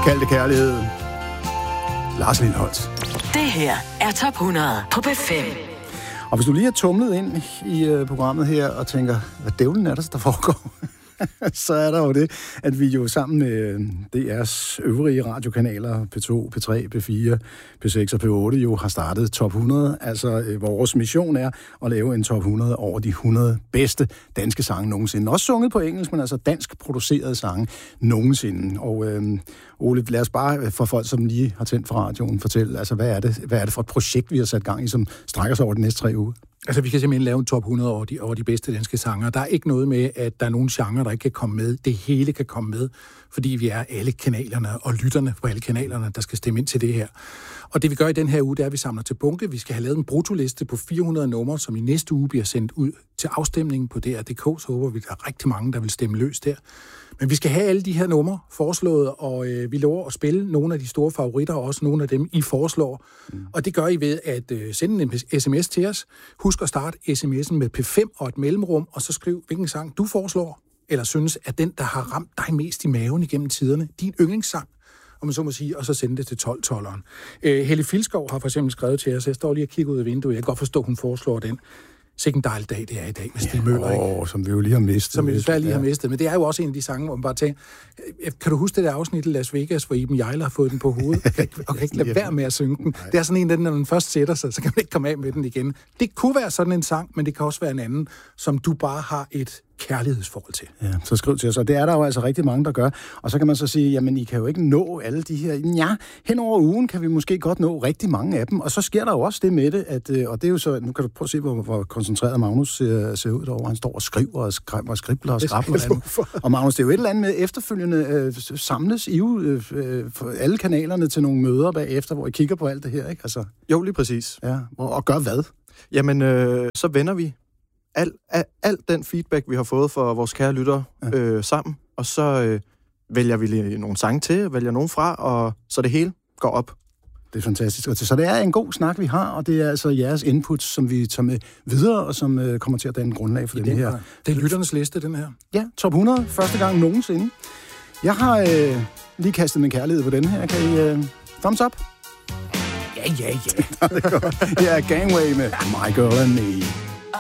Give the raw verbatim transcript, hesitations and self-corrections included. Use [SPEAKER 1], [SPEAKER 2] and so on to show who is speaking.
[SPEAKER 1] Kald det kærlighed. Lars Lindholdt.
[SPEAKER 2] Det her er Top hundrede på P fem.
[SPEAKER 1] Og hvis du lige har tumlet ind i uh, programmet her og tænker, hvad dævlen er der, der foregår? Så er der jo det, at vi jo sammen med D R's øvrige radiokanaler, P to, P tre, P fire, P seks og P otte, jo har startet Top hundrede. Altså, øh, vores mission er at lave en Top hundrede over de hundrede bedste danske sange nogensinde. Også sunget på engelsk, men altså dansk producerede sange nogensinde. Og øh, Ole, lad os bare for folk, som lige har tændt for radioen, fortælle, altså, hvad er det, hvad er det for et projekt, vi har sat gang i, som strækker sig over de næste tre uger?
[SPEAKER 3] Altså, vi kan simpelthen lave en top hundrede over de, over de bedste danske sanger. Der er ikke noget med, at der er nogle genre, der ikke kan komme med. Det hele kan komme med, fordi vi er alle kanalerne og lytterne på alle kanalerne, der skal stemme ind til det her. Og det vi gør i den her uge, det er, at vi samler til bunke. Vi skal have lavet en brutoliste på fire hundrede numre, som i næste uge bliver sendt ud til afstemning på D R punktum D K. Så håber vi, der er rigtig mange, der vil stemme løs der. Men vi skal have alle de her numre foreslået, og øh, vi lover at spille nogle af de store favoritter, og også nogle af dem, I foreslår. Mm. Og det gør I ved at øh, sende en sms til os. Husk at starte sms'en med P fem og et mellemrum, og så skriv, hvilken sang du foreslår, eller synes, at den, der har ramt dig mest i maven igennem tiderne, din yndlingssang, om man så må sige, og så sende det til tolv-tolleren. Øh, Helle Filskov har for eksempel skrevet til os, jeg står lige og kigger ud af vinduet, jeg kan godt forstå, hun foreslår den. Sikke en dejlig dag, det er i dag med Stig Møller.
[SPEAKER 1] Ja, åh, som vi jo lige har mistet.
[SPEAKER 3] Som vi desværre lige ja. har mistet. Men det er jo også en af de sange, hvor man bare tænker, kan du huske det der afsnit i Las Vegas, hvor Iben Hjejle har fået den på hovedet? Og kan ikke lade være med at synge den. Det er sådan en af den, når den først sætter sig, så kan man ikke komme af med den igen. Det kunne være sådan en sang, men det kan også være en anden, som du bare har et kærlighedsforhold til.
[SPEAKER 1] Ja, så skriv til os, og det er der jo altså rigtig mange, der gør. Og så kan man så sige, jamen I kan jo ikke nå alle de her. Ja, hen over ugen kan vi måske godt nå rigtig mange af dem, og så sker der jo også det med det, at, og det er jo så, nu kan du prøve at se, hvor, hvor koncentreret Magnus ser, ser ud derovre. Han står og skriver og skriver og skribler og skrabler. Og Magnus, det er jo et eller andet med efterfølgende øh, samles I jo øh, for alle kanalerne til nogle møder bagefter, hvor I kigger på alt det her, ikke? Altså,
[SPEAKER 4] jo, lige præcis.
[SPEAKER 1] Ja, og, og gør hvad?
[SPEAKER 4] Jamen, øh, så vender vi Al, al, al den feedback, vi har fået fra vores kære lyttere ja. øh, sammen, og så øh, vælger vi nogle sange til, vælger nogle fra, og så det hele går op.
[SPEAKER 1] Det er fantastisk. Så det er en god snak, vi har, og det er altså jeres input, som vi tager med videre, og som øh, kommer til at danne grundlag for I den her. Her.
[SPEAKER 3] Det er lytternes liste, den her.
[SPEAKER 1] Ja, top hundrede. Første gang nogensinde. Jeg har øh, lige kastet min kærlighed på den her. Kan I øh, thumbs up?
[SPEAKER 3] Ja, ja, ja.
[SPEAKER 1] Det er godt. Ja, Gangway med My Girl and Me.